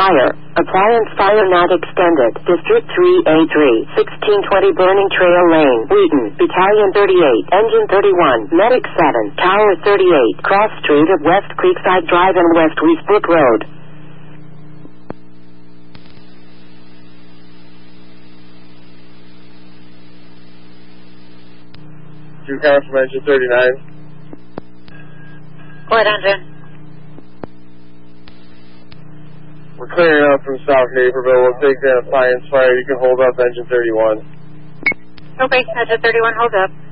fire. Appliance fire not extended. District 3A3, 1620 Burning Trail Lane, Wheaton, Battalion 38, Engine 31, Medic 7, Tower 38, Cross Street at West Creekside Drive and West Westbrook Road. Two cars from Engine 39. What engine? We're clearing up from South Naperville. We'll take that appliance fire. You can hold up Engine 31. Okay, Engine 31, hold up.